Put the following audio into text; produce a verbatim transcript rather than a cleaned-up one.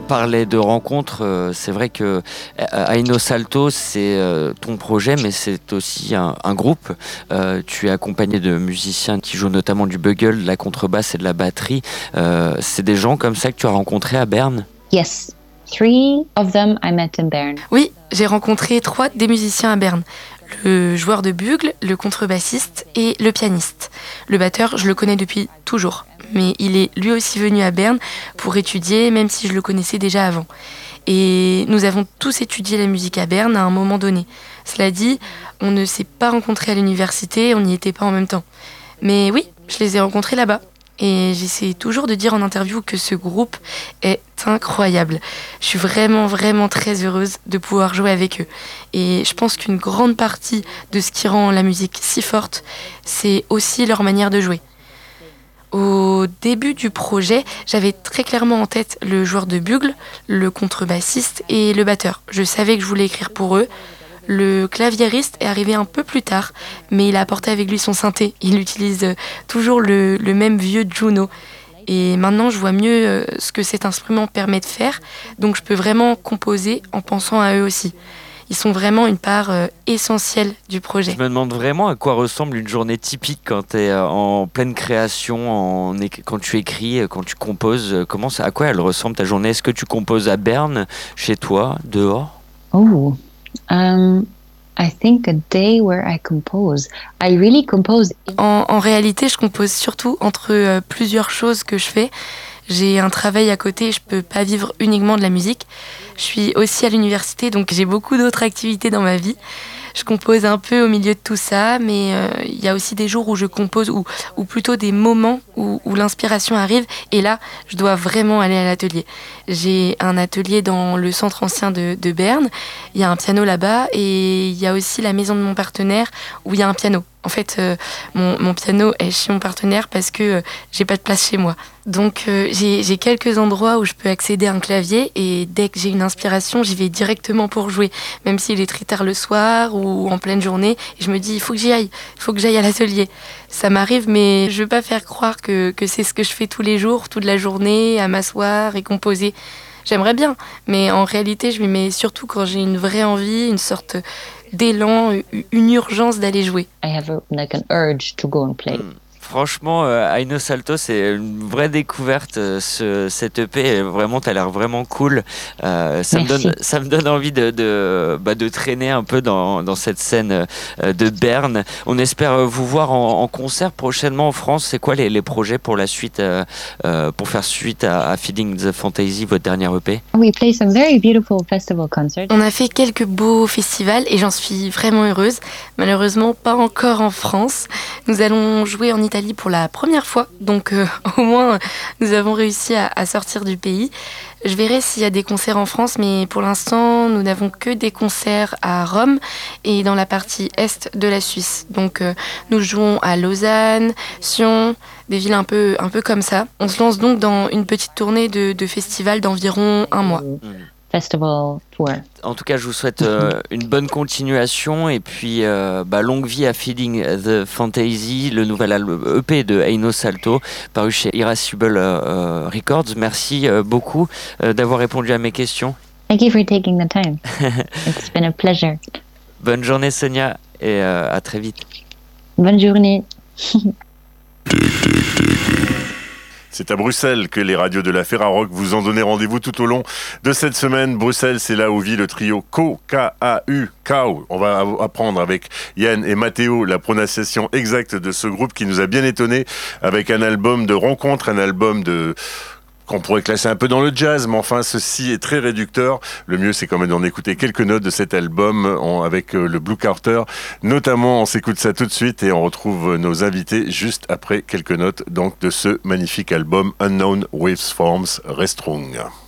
parlait de rencontres, euh, c'est vrai que euh, Aino Salto, c'est euh, ton projet, mais c'est aussi un, un groupe. Euh, tu es accompagné de musiciens qui jouent notamment du bugle, de la contrebasse et de la batterie. Euh, c'est des gens comme ça que tu as rencontrés à Berne? Yes, three of them I met in Bern. Oui, j'ai rencontré trois des musiciens à Berne. Le joueur de bugle, le contrebassiste et le pianiste. Le batteur, je le connais depuis toujours. Mais il est lui aussi venu à Berne pour étudier, même si je le connaissais déjà avant. Et nous avons tous étudié la musique à Berne à un moment donné. Cela dit, on ne s'est pas rencontrés à l'université, on n'y était pas en même temps. Mais oui, je les ai rencontrés là-bas. Et j'essaie toujours de dire en interview que ce groupe est incroyable. Je suis vraiment, vraiment très heureuse de pouvoir jouer avec eux. Et je pense qu'une grande partie de ce qui rend la musique si forte, c'est aussi leur manière de jouer. Au début du projet, j'avais très clairement en tête le joueur de bugle, le contrebassiste et le batteur. Je savais que je voulais écrire pour eux. Le claviériste est arrivé un peu plus tard, mais il a apporté avec lui son synthé. Il utilise toujours le, le même vieux Juno. Et maintenant, je vois mieux ce que cet instrument permet de faire, donc je peux vraiment composer en pensant à eux aussi. Ils sont vraiment une part euh, essentielle du projet. Je me demande vraiment à quoi ressemble une journée typique quand tu es en pleine création, en éc- quand tu écris, quand tu composes. Comment ça, à quoi elle ressemble ta journée? Est-ce que tu composes à Berne, chez toi, dehors? Oh, um, I think a day where I compose. I really compose. En, en réalité, je compose surtout entre euh, plusieurs choses que je fais. J'ai un travail à côté, je peux pas vivre uniquement de la musique. Je suis aussi à l'université, donc j'ai beaucoup d'autres activités dans ma vie. Je compose un peu au milieu de tout ça, mais euh, il y a aussi des jours où je compose, ou, ou plutôt des moments où, où l'inspiration arrive. Et là, je dois vraiment aller à l'atelier. J'ai un atelier dans le centre ancien de, de Berne. Il y a un piano là-bas et il y a aussi la maison de mon partenaire où il y a un piano. En fait, euh, mon, mon piano est chez mon partenaire parce que euh, j'ai pas de place chez moi. Donc euh, j'ai, j'ai quelques endroits où je peux accéder à un clavier et dès que j'ai une inspiration, j'y vais directement pour jouer. Même s'il est très tard le soir ou en pleine journée, et je me dis il faut que j'y aille, il faut que j'aille à l'atelier. Ça m'arrive, mais je veux pas faire croire que, que c'est ce que je fais tous les jours, toute la journée, à m'asseoir et composer. J'aimerais bien, mais en réalité, je m'y mets surtout quand j'ai une vraie envie, une sorte d'élan, une urgence d'aller jouer. I have a, like an urge to go and play. Mm. Franchement, euh, Aino Salto, c'est une vraie découverte. Euh, ce, cet E P, vraiment, t'as l'air vraiment cool. Euh, ça, me donne, ça me donne envie de, de, bah, de traîner un peu dans, dans cette scène euh, de Berne. On espère vous voir en, en concert prochainement en France. C'est quoi les, les projets pour la suite, euh, euh, pour faire suite à, à Feeding the Fantasy, votre dernier E P? We play some very beautiful festival concerts. On a fait quelques beaux festivals et j'en suis vraiment heureuse. Malheureusement, pas encore en France. Nous allons jouer en Italie pour la première fois, donc euh, au moins nous avons réussi à, à sortir du pays. Je verrai s'il y a des concerts en France, mais pour l'instant nous n'avons que des concerts à Rome et dans la partie est de la Suisse. Donc euh, nous jouons à Lausanne, Sion, des villes un peu, un peu comme ça. On se lance donc dans une petite tournée de, de festivals d'environ un mois. Mmh. Festival tour. En tout cas, je vous souhaite euh, une bonne continuation et puis euh, bah, longue vie à Feeding the Fantasy, le nouvel album E P de Aino Salto, paru chez Irascible euh, Records. Merci euh, beaucoup euh, d'avoir répondu à mes questions. Thank you for taking the time. It's been a pleasure. Bonne journée Sonia et euh, à très vite. Bonne journée. C'est à Bruxelles que les radios de la Ferrarock vous ont donné rendez-vous tout au long de cette semaine. Bruxelles, c'est là où vit le trio Kau, K A U, Kau. On va apprendre avec Yann et Mathéo la prononciation exacte de ce groupe qui nous a bien étonnés avec un album de rencontre, un album de... qu'on pourrait classer un peu dans le jazz, mais enfin, ceci est très réducteur. Le mieux, c'est quand même d'en écouter quelques notes de cet album on, avec euh, le Blue Carter. Notamment, on s'écoute ça tout de suite et on retrouve nos invités juste après quelques notes donc, de ce magnifique album Unknown Waves Forms Restrung.